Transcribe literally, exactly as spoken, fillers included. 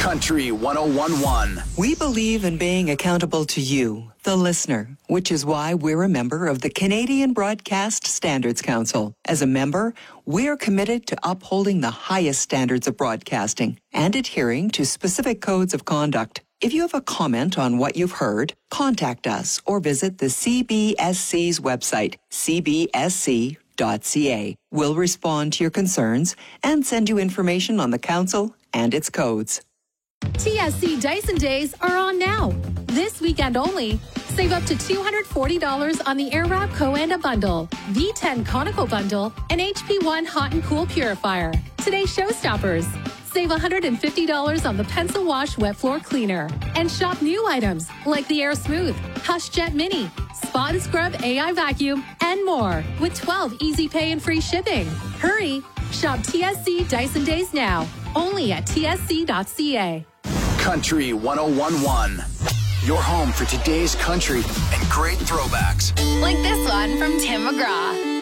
Country one oh one point one. We believe in being accountable to you, the listener, which is why we're a member of the Canadian Broadcast Standards Council. As a member, we're committed to upholding the highest standards of broadcasting and adhering to specific codes of conduct. If you have a comment on what you've heard, contact us or visit the C B S C's website, c b s c dot c a. We'll respond to your concerns and send you information on the council and its codes. T S C Dyson Days are on now. This weekend only. Save up to two hundred forty dollars on the Airwrap Coanda Bundle, V ten Conoco Bundle, and H P one Hot and Cool Purifier. Today's showstoppers. Save one hundred fifty dollars on the Pencil Wash Wet Floor Cleaner. And shop new items like the Air Smooth, Hush Jet Mini, Spot and Scrub A I Vacuum, and more with twelve easy pay and free shipping. Hurry! Shop T S C Dyson Days now. Only at t s c dot c a. Country one oh one point one. Your home for today's country and great throwbacks. Like this one from Tim McGraw.